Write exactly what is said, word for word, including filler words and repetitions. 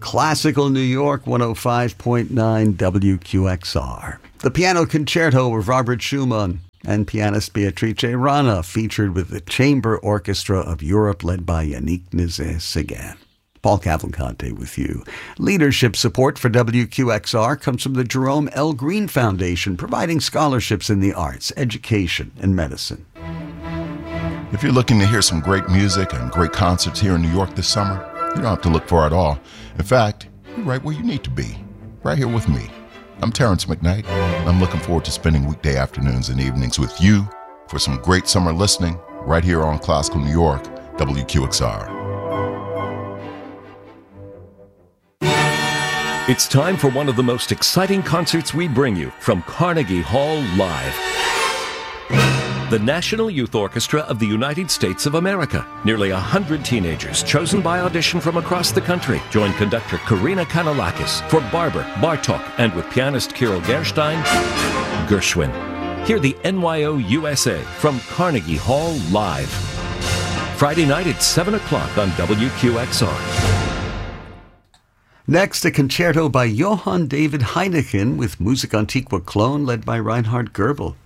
Classical New York, one oh five point nine W Q X R. The Piano Concerto of Robert Schumann and pianist Beatrice Rana, featured with the Chamber Orchestra of Europe led by Yannick Nézet-Séguin. Paul Cavalcante with you. Leadership support for W Q X R comes from the Jerome L. Green Foundation, providing scholarships in the arts, education, and medicine. If you're looking to hear some great music and great concerts here in New York this summer, you don't have to look far at all. In fact, you're right where you need to be, right here with me. I'm Terrence McKnight. I'm looking forward to spending weekday afternoons and evenings with you for some great summer listening right here on Classical New York, W Q X R. It's time for one of the most exciting concerts we bring you from Carnegie Hall Live. The National Youth Orchestra of the United States of America. Nearly a hundred teenagers chosen by audition from across the country join conductor Karina Kanellakis for Barber, Bartok, and with pianist Kirill Gerstein, Gershwin. Hear the N Y O U S A from Carnegie Hall Live. Friday night at seven o'clock on W Q X R. Next, a concerto by Johann David Heineken with Music Antiqua Cologne led by Reinhard Goebel.